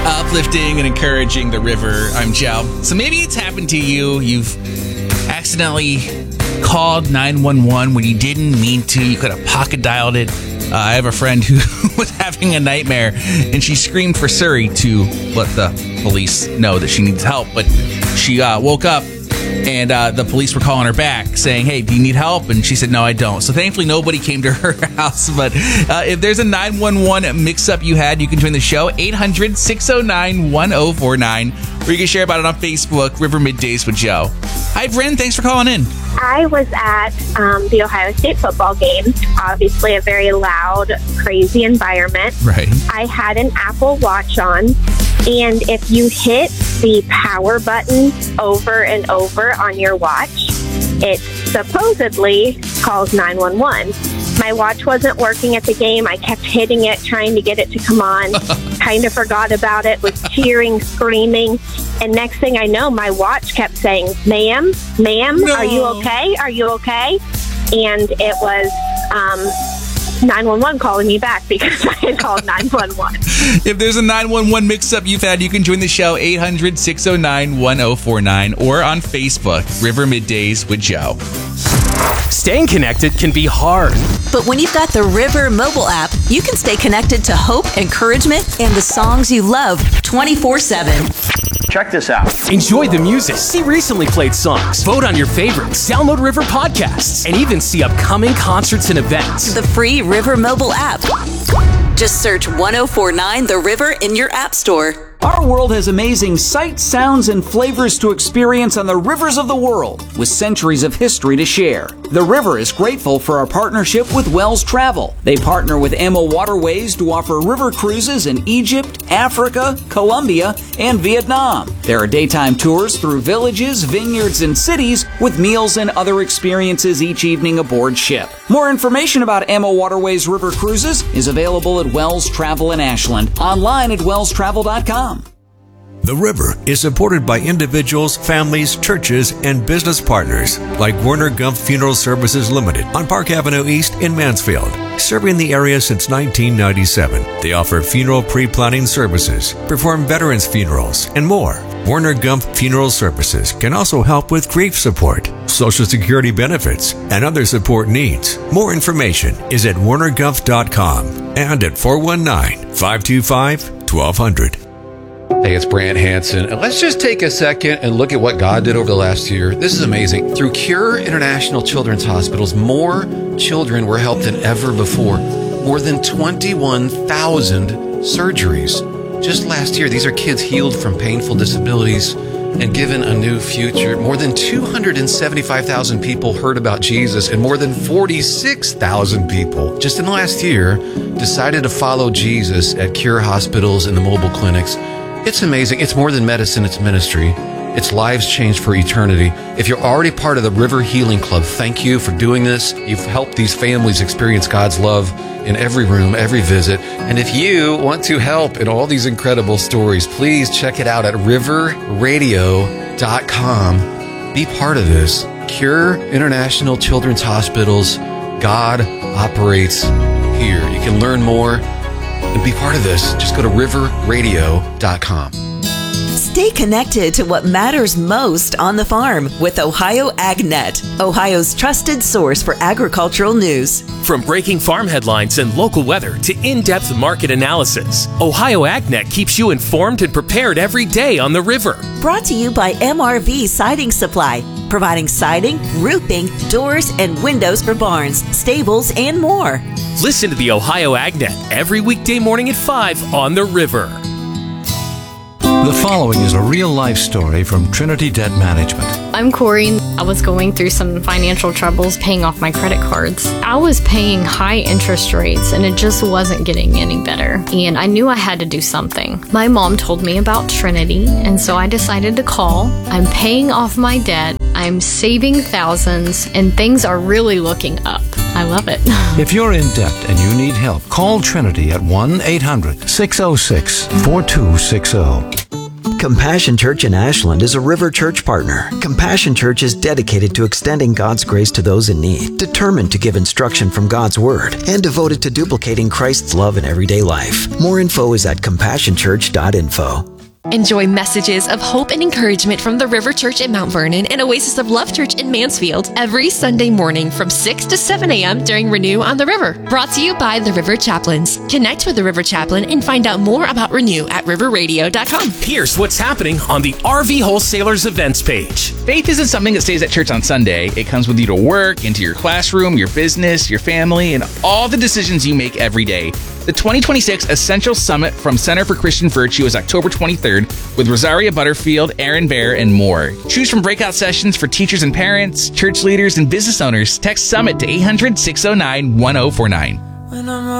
Uplifting and encouraging the river. I'm Joe. So maybe it's happened to you. You've accidentally called 911 when you didn't mean to. You could have pocket dialed it. I have a friend who was having a nightmare, and she screamed for Surrey to let the police know that she needs help. But she woke up, and the police were calling her back saying, hey, do you need help? And she said, no, I don't. So thankfully, nobody came to her house. But if there's a 911 mix-up you had, you can join the show, 800-609-1049, or you can share about it on Facebook, River Middays with Joe. Hi, Bryn. Thanks for calling in. I was at the Ohio State football game. Obviously, a very loud, crazy environment. Right. I had an Apple Watch on, and if you hit the power button over and over on your watch, it supposedly calls 911. My watch wasn't working at the game. I kept hitting it, trying to get it to come on. Kind of forgot about it, was cheering, screaming. And next thing I know, my watch kept saying, ma'am, No. are you okay? Are you okay? And it was 911 calling me back because I had called 911. If there's a 911 mix-up you've had, you can join the show, 800-609-1049, or on Facebook, River Middays with Joe. Staying connected can be hard. But when you've got the River mobile app, you can stay connected to hope, encouragement, and the songs you love 24/7. Check this out. Enjoy the music, see recently played songs, vote on your favorites, download River podcasts, and even see upcoming concerts and events. The free River mobile app. Just search 1049 The River in your app store. Our world has amazing sights, sounds, and flavors to experience on the rivers of the world, with centuries of history to share. The River is grateful for our partnership with Wells Travel. They partner with Emma Waterways to offer river cruises in Egypt, Africa, Colombia, and Vietnam. There are daytime tours through villages, vineyards, and cities with meals and other experiences each evening aboard ship. More information about Emma Waterways River Cruises is available at Wells Travel in Ashland, online at wellstravel.com. The River is supported by individuals, families, churches, and business partners like Werner Gumpf Funeral Services Limited on Park Avenue East in Mansfield. Serving the area since 1997, they offer funeral pre-planning services, perform veterans funerals, and more. Werner Gumpf Funeral Services can also help with grief support, Social Security benefits, and other support needs. More information is at wernergumpf.com and at 419-525-1200. Hey, it's Brant Hansen, and let's just take a second and look at what God did over the last year. This is amazing. Through Cure International Children's Hospitals, more children were helped than ever before. More than 21,000 surgeries. Just last year, these are kids healed from painful disabilities and given a new future. More than 275,000 people heard about Jesus, and more than 46,000 people just in the last year decided to follow Jesus at Cure hospitals and the mobile clinics. It's amazing. It's more than medicine, it's ministry. It's lives changed for eternity. If you're already part of the River Healing Club, thank you for doing this. You've helped these families experience God's love in every room, every visit. And if you want to help in all these incredible stories, please check it out at riverradio.com. Be part of this. Cure International Children's Hospitals. God operates here. You can learn more and be part of this. Just go to riverradio.com. Stay connected to what matters most on the farm with Ohio AgNet, Ohio's trusted source for agricultural news. From breaking farm headlines and local weather to in-depth market analysis, Ohio AgNet keeps you informed and prepared every day on the river. Brought to you by MRV Siding Supply, providing siding, roofing, doors, and windows for barns, stables, and more. Listen to the Ohio AgNet every weekday morning at 5 on the river. The following is a real-life story from Trinity Debt Management. I'm Corey. I was going through some financial troubles paying off my credit cards. I was paying high interest rates and it just wasn't getting any better. And I knew I had to do something. My mom told me about Trinity, and so I decided to call. I'm paying off my debt. I'm saving thousands, and things are really looking up. I love it. If you're in debt and you need help, call Trinity at 1-800-606-4260. Compassion Church in Ashland is a River Church partner. Compassion Church is dedicated to extending God's grace to those in need, determined to give instruction from God's Word, and devoted to duplicating Christ's love in everyday life. More info is at compassionchurch.info. Enjoy messages of hope and encouragement from the River Church in Mount Vernon and Oasis of Love Church in Mansfield every Sunday morning from 6 to 7 a.m. during Renew on the River. Brought to you by the River Chaplains. Connect with the River Chaplain and find out more about Renew at riverradio.com. Here's what's happening on the RV Wholesalers events page. Faith isn't something that stays at church on Sunday. It comes with you to work, into your classroom, your business, your family, and all the decisions you make every day. The 2026 Essential Summit from Center for Christian Virtue is October 23rd with Rosaria Butterfield, Aaron Bear, and more. Choose from breakout sessions for teachers and parents, church leaders, and business owners. Text SUMMIT to 800-609-1049.